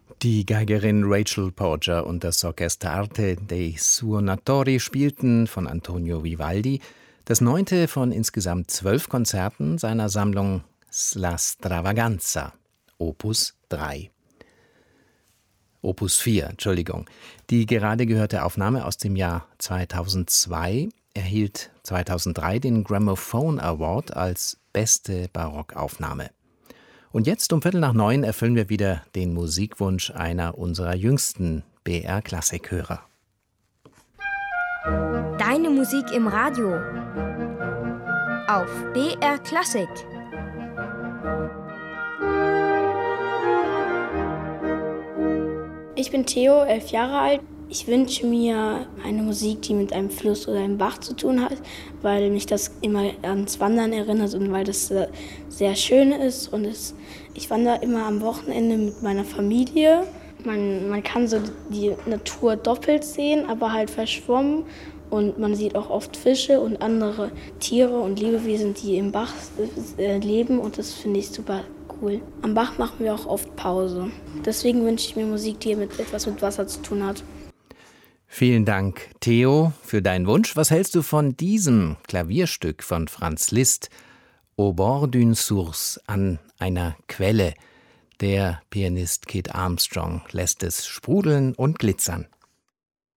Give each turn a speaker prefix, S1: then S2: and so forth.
S1: Die Geigerin Rachel Porger und das Orchester Arte dei Suonatori spielten von Antonio Vivaldi das 9. von insgesamt 12 Konzerten seiner Sammlung La Stravaganza, Opus 4. Die gerade gehörte Aufnahme aus dem Jahr 2002 erhielt 2003 den Gramophone Award als beste Barockaufnahme. Und jetzt um 8:15 erfüllen wir wieder den Musikwunsch einer unserer jüngsten BR-Klassik-Hörer.
S2: Deine Musik im Radio auf BR Klassik.
S3: Ich bin Theo, 11 Jahre alt. Ich wünsche mir eine Musik, die mit einem Fluss oder einem Bach zu tun hat, weil mich das immer ans Wandern erinnert und weil das sehr schön ist. Und ich wandere immer am Wochenende mit meiner Familie. Man kann so die Natur doppelt sehen, aber halt verschwommen. Und man sieht auch oft Fische und andere Tiere und Lebewesen, die im Bach leben. Und das finde ich super cool. Am Bach machen wir auch oft Pause. Deswegen wünsche ich mir Musik, die etwas mit Wasser zu tun hat.
S1: Vielen Dank, Theo, für deinen Wunsch. Was hältst du von diesem Klavierstück von Franz Liszt, Au bord d'une source, an einer Quelle? Der Pianist Kit Armstrong lässt es sprudeln und glitzern.